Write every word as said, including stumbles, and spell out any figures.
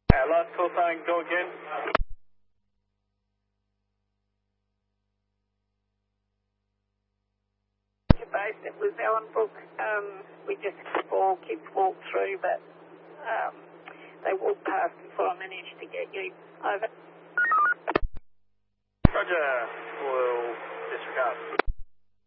Uh, last call sign, go again. Base, it was Ellenbrook. Um, we just four kids walked through, but um, they walked past before I managed to get you over. Roger, we'll disregard.